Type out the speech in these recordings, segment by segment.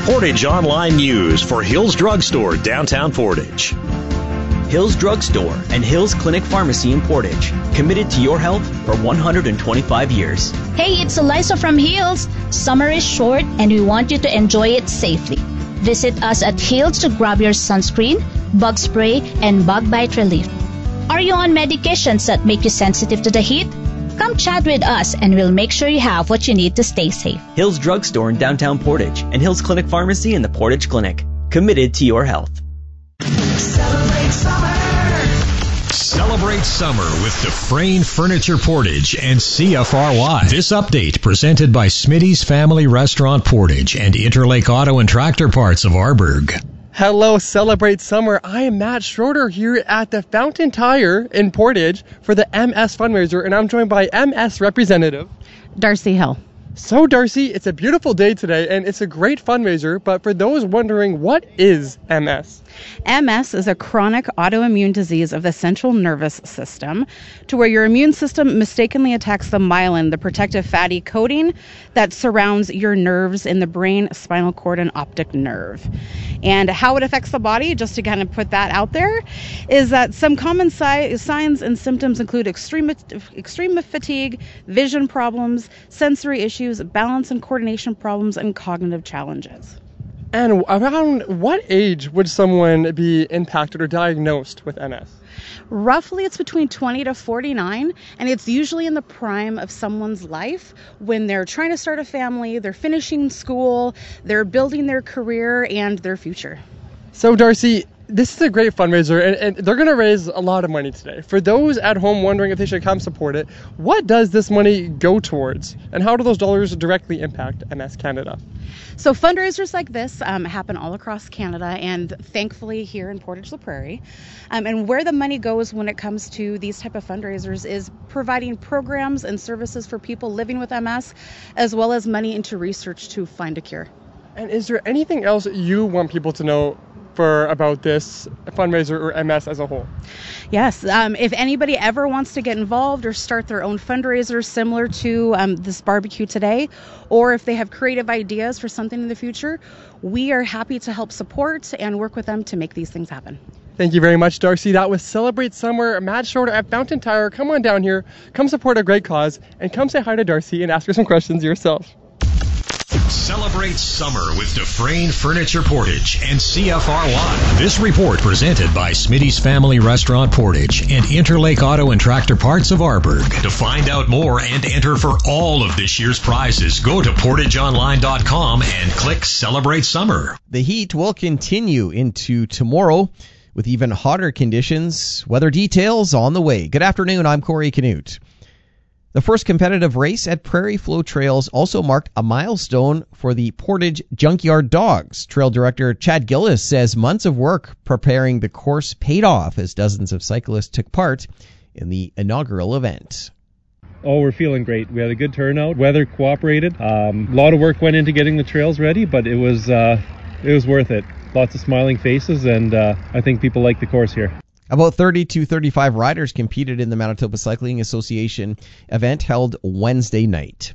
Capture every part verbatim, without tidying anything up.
Portage Online News for Hills Drugstore, downtown Portage. Hills Drugstore and Hills Clinic Pharmacy in Portage, committed to your health for one hundred twenty-five years. Hey, it's Eliza from Hills. Summer is short and we want you to enjoy it safely. Visit us at Hills to grab your sunscreen, bug spray, and bug bite relief. Are you on medications that make you sensitive to the heat? Come chat with us and we'll make sure you have what you need to stay safe. Hills Drugstore in downtown Portage and Hills Clinic Pharmacy in the Portage Clinic, committed to your health. Celebrate summer. Celebrate summer with Dufresne Furniture Portage and C F R Y. This update presented by Smitty's Family Restaurant Portage and Interlake Auto and Tractor Parts of Arburg. Hello, Celebrate Summer. I am Matt Schroeder here at the Fountain Tire in Portage for the M S fundraiser, and I'm joined by M S representative Darcy Hill. So, Darcy, it's a beautiful day today, and it's a great fundraiser, but for those wondering, what is M S? M S is a chronic autoimmune disease of the central nervous system, to where your immune system mistakenly attacks the myelin, the protective fatty coating that surrounds your nerves in the brain, spinal cord, and optic nerve. And how it affects the body, just to kind of put that out there, is that some common si- signs and symptoms include extreme, extreme fatigue, vision problems, sensory issues, balance and coordination problems, and cognitive challenges. And around what age would someone be impacted or diagnosed with M S? Roughly, it's between twenty to forty-nine, and it's usually in the prime of someone's life when they're trying to start a family, they're finishing school, they're building their career and their future. So, Darcy, this is a great fundraiser, and, and they're going to raise a lot of money today. For those at home wondering if they should come support it, what does this money go towards, and how do those dollars directly impact M S Canada? So fundraisers like this um, happen all across Canada, and thankfully here in Portage la Prairie. Um, and where the money goes when it comes to these type of fundraisers is providing programs and services for people living with M S, as well as money into research to find a cure. And is there anything else you want people to know for about this fundraiser or M S as a whole? Yes, um, if anybody ever wants to get involved or start their own fundraiser similar to um, this barbecue today, or if they have creative ideas for something in the future, we are happy to help support and work with them to make these things happen. Thank you very much, Darcy. That was Celebrate Summer. Matt Schroeder at Fountain Tire. Come on down here, come support a great cause, and come say hi to Darcy and ask her some questions yourself. Celebrate summer with Dufresne Furniture Portage and C F R Y. This report presented by Smitty's Family Restaurant Portage and Interlake Auto and Tractor Parts of Arburg. To find out more and enter for all of this year's prizes, go to portage online dot com and click Celebrate Summer. The heat will continue into tomorrow with even hotter conditions. Weather details on the way. Good afternoon, I'm Corey Canute. The first competitive race at Prairie Flow Trails also marked a milestone for the Portage Junkyard Dogs. Trail director Chad Gillis says months of work preparing the course paid off as dozens of cyclists took part in the inaugural event. Oh, we're feeling great. We had a good turnout. Weather cooperated. Um, a lot of work went into getting the trails ready, but it was uh, it was worth it. Lots of smiling faces, and uh, I think people like the course here. About thirty to thirty-five riders competed in the Manitoba Cycling Association event held Wednesday night.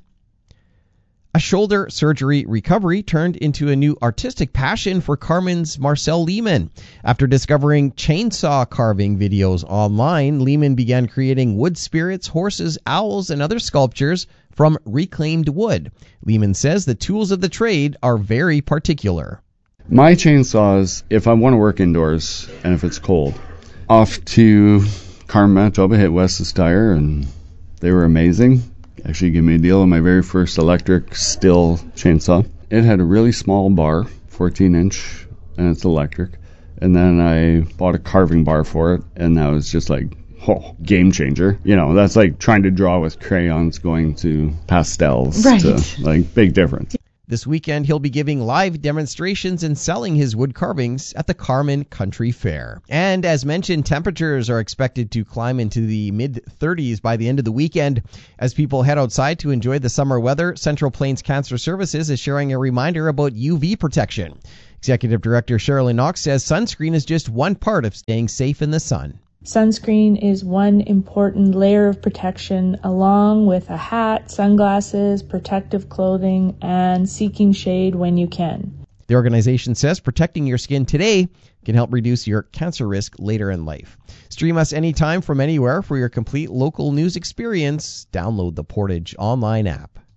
A shoulder surgery recovery turned into a new artistic passion for Carmen's Marcel Lehman. After discovering chainsaw carving videos online, Lehman began creating wood spirits, horses, owls, and other sculptures from reclaimed wood. Lehman says the tools of the trade are very particular. My chainsaws, if I want to work indoors and if it's cold, off to Carmen, Manitoba, hit Wes's Tire, and they were amazing. Actually gave me a deal on my very first electric Stihl chainsaw. It had a really small bar, fourteen inch, and it's electric. And then I bought a carving bar for it, and that was just like, oh, game changer. You know, that's like trying to draw with crayons going to pastels. Right. To, like, big difference. This weekend, he'll be giving live demonstrations and selling his wood carvings at the Carmen Country Fair. And as mentioned, temperatures are expected to climb into the mid thirties by the end of the weekend. As people head outside to enjoy the summer weather, Central Plains Cancer Services is sharing a reminder about U V protection. Executive Director Sherilyn Knox says sunscreen is just one part of staying safe in the sun. Sunscreen is one important layer of protection, along with a hat, sunglasses, protective clothing, and seeking shade when you can. The organization says protecting your skin today can help reduce your cancer risk later in life. Stream us anytime from anywhere for your complete local news experience. Download the Portage online app.